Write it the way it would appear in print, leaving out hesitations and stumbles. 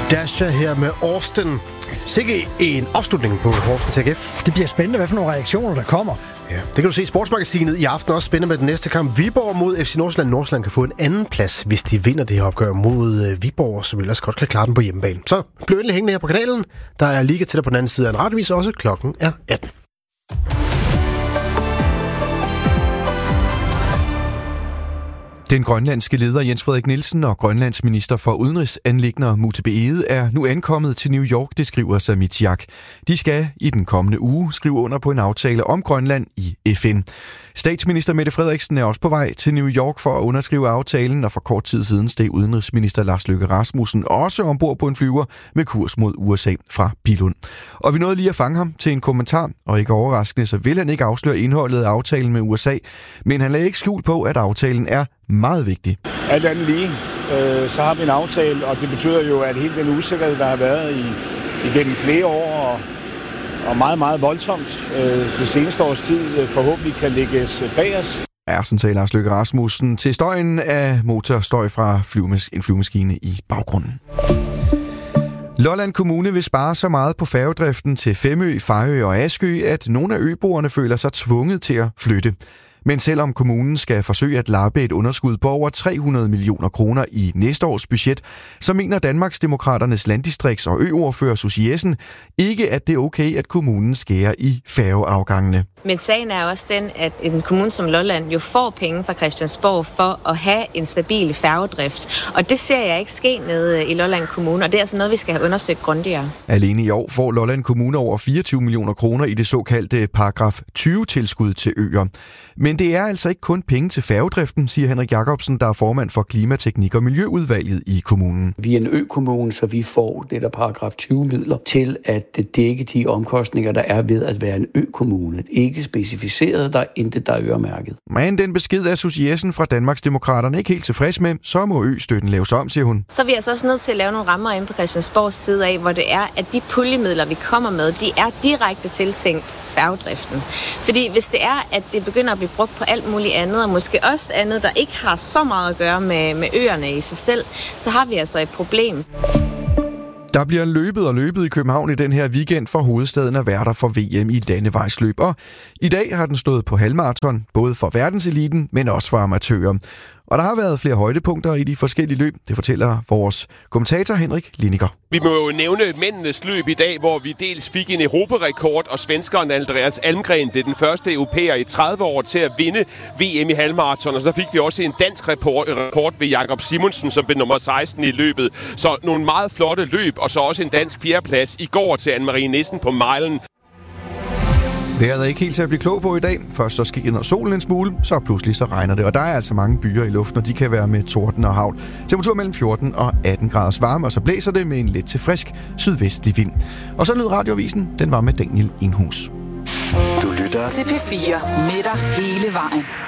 Dasha her med Austin. Sikke en afslutning på Horsens AGF. Det bliver spændende, hvad for nogle reaktioner der kommer. Ja, det kan du se i Sportsmagasinet i aften. Også spændende med den næste kamp. Viborg mod FC Nordsjælland. Nordsjælland kan få en anden plads, hvis de vinder det her opgør mod Viborg, som ellers godt kan klare den på hjemmebane. Så bliv endelig hængende her på kanalen. Der er liga til dig på den anden side af en radiovis, også klokken er 18. Den grønlandske leder Jens Frederik Nielsen og Grønlands minister for udenrigsanliggender Mutebe Egede er nu ankommet til New York, det skriver Samit Jak. De skal i den kommende uge skrive under på en aftale om Grønland i FN. Statsminister Mette Frederiksen er også på vej til New York for at underskrive aftalen, og for kort tid siden steg udenrigsminister Lars Løkke Rasmussen også ombord på en flyver med kurs mod USA fra Billund. Og vi nåede lige at fange ham til en kommentar, og ikke overraskende, så vil han ikke afsløre indholdet af aftalen med USA, men han lagde ikke skjul på, at aftalen er meget vigtig. Alt andet lige, så har vi en aftale, og det betyder jo, at hele den usikkerhed, der har været igennem flere år, og meget, meget voldsomt det seneste års tid, forhåbentlig kan lægges bag os. Ja, sådan sagde Lars Løkke Rasmussen til støjen af motorstøj fra en flyvemaskine i baggrunden. Lolland Kommune vil spare så meget på færgedriften til Femø, Fejø og Askø, at nogle af øboerne føler sig tvunget til at flytte. Men selvom kommunen skal forsøge at lappe et underskud på over 300 millioner kroner i næste års budget, så mener Danmarksdemokraternes landdistrikts- og øordfører Susie Jessen ikke, at det er okay, at kommunen skærer i færgeafgangene. Men sagen er også den, at en kommune som Lolland jo får penge fra Christiansborg for at have en stabil færgedrift. Og det ser jeg ikke ske nede i Lolland Kommune, og det er altså noget, vi skal have undersøgt grundigere. Alene i år får Lolland Kommune over 24 millioner kroner i det såkaldte paragraf 20-tilskud til øer. Men det er altså ikke kun penge til færgedriften, siger Henrik Jacobsen, der er formand for Klimateknik- og Miljøudvalget i kommunen. Vi er en økommune, så vi får det der paragraf 20-midler til at dække de omkostninger, der er ved at være en økommune. Ikke specificeret, der er intet, der er øremærket. Men den besked er Susie Jessen fra Danmarksdemokraterne ikke helt tilfreds med, så må østøtten laves om, siger hun. Så er vi altså også nødt til at lave nogle rammer inde på Christiansborgs side af, hvor det er, at de puljemidler, vi kommer med, de er direkte tiltænkt færgedriften. Fordi hvis det er, at det begynder at blive brugt på alt muligt andet, og måske også andet, der ikke har så meget at gøre med øerne i sig selv, så har vi altså et problem. Der bliver løbet i København i den her weekend, for hovedstaden er værter for VM i landevejsløb. Og i dag har den stået på halvmaraton, både for verdenseliten, men også for amatører. Og der har været flere højdepunkter i de forskellige løb. Det fortæller vores kommentator Henrik Liniger. Vi må jo nævne mændenes løb i dag, hvor vi dels fik en europarekord, og svenskeren Andreas Almgren, det er den første europæer i 30 år til at vinde VM i halvmaraton. Og så fik vi også en dansk rekord ved Jakob Simonsen, som blev nummer 16 i løbet. Så nogle meget flotte løb, og så også en dansk fjerdeplads i går til Anne-Marie Nissen på milen. Vejret er ikke helt til at blive klog på i dag. Først så skinner solen en smule, så pludselig så regner det. Og der er altså mange byer i luften, og de kan være med torden og hagl. Temperatur mellem 14 og 18 graders varme, og så blæser det med en lidt til frisk sydvestlig vind. Og så lød Radioavisen, den var med Daniel Inhus. Du lytter til P4 med dig hele vejen.